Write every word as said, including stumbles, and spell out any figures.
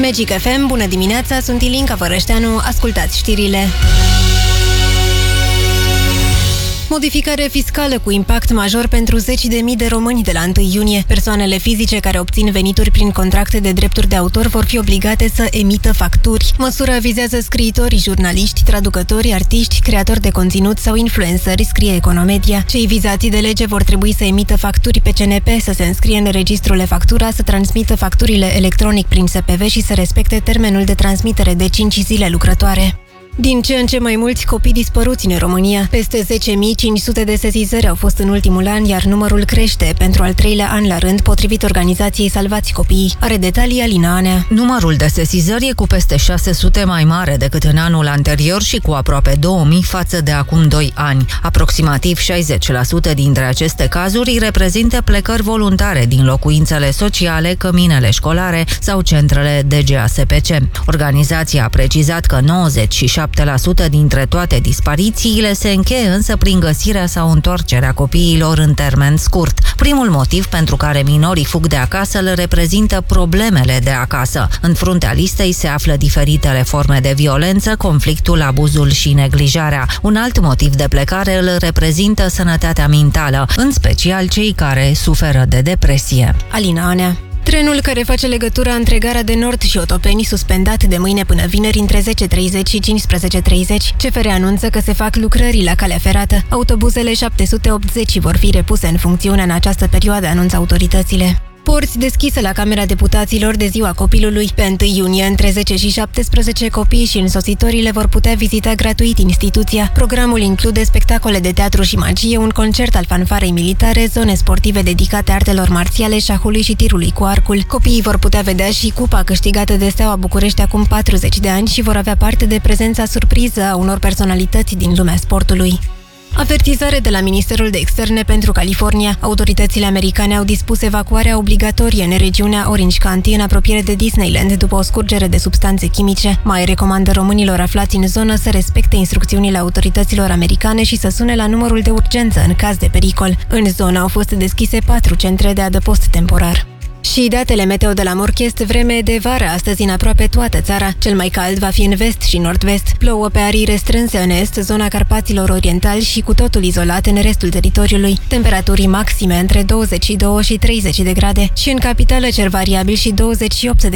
Magic F M, bună dimineața, sunt Ilinca Vărășteanu, ascultați știrile. Modificare fiscală cu impact major pentru zeci de mii de români de la întâi iunie. Persoanele fizice care obțin venituri prin contracte de drepturi de autor vor fi obligate să emită facturi. Măsura vizează scriitori, jurnaliști, traducători, artiști, creatori de conținut sau influenceri, scrie Economedia. Cei vizați de lege vor trebui să emită facturi pe C N P, să se înscrie în registrul e-factura, să transmită facturile electronic prin S P V și să respecte termenul de transmitere de cinci zile lucrătoare. Din ce în ce mai mulți copii dispăruți în România. Peste zece mii cinci sute de sesizări au fost în ultimul an, iar numărul crește pentru al treilea an la rând, potrivit organizației Salvați Copiii. Are detalii Alina Anea. Numărul de sesizări e cu peste șase sute mai mare decât în anul anterior și cu aproape două mii față de acum doi ani. Aproximativ șaizeci la sută dintre aceste cazuri reprezintă plecări voluntare din locuințele sociale, căminele școlare sau centrele D G A S P C. Organizația a precizat că nouăzeci și șapte la sută dintre toate disparițiile se încheie însă prin găsirea sau întoarcerea copiilor în termen scurt. Primul motiv pentru care minorii fug de acasă îl reprezintă problemele de acasă. În fruntea listei se află diferitele forme de violență, conflictul, abuzul și neglijarea. Un alt motiv de plecare îl reprezintă sănătatea mentală, în special cei care suferă de depresie. Alina Anea. Trenul care face legătura între Gara de Nord și Otopeni suspendat de mâine până vineri între zece treizeci și cincisprezece treizeci. C F R anunță că se fac lucrări la calea ferată. Autobuzele șapte sute optzeci vor fi repuse în funcțiune în această perioadă, anunță autoritățile. Porți deschise la Camera Deputaților de Ziua Copilului. Pe întâi iunie, între zece și șaptesprezece, copiii și însositorile vor putea vizita gratuit instituția. Programul include spectacole de teatru și magie, un concert al fanfarei militare, zone sportive dedicate artelor marțiale, șahului și tirului cu arcul. Copiii vor putea vedea și cupa câștigată de Steaua București acum patruzeci de ani și vor avea parte de prezența surpriză a unor personalități din lumea sportului. Avertizare de la Ministerul de Externe pentru California. Autoritățile americane au dispus evacuarea obligatorie în regiunea Orange County, în apropiere de Disneyland, după o scurgere de substanțe chimice. Mai recomandă românilor aflați în zonă să respecte instrucțiunile autorităților americane și să sune la numărul de urgență în caz de pericol. În zonă au fost deschise patru centre de adăpost temporar. Și datele meteo de la Morchest, vreme de vară astăzi în aproape toată țara. Cel mai cald va fi în vest și nord-vest. Plouă pe arii restrânse în est, zona Carpaților Orientali și cu totul izolat în restul teritoriului. Temperaturi maxime între douăzeci și doi și treizeci de grade și în capitală cer variabil și douăzeci și opt de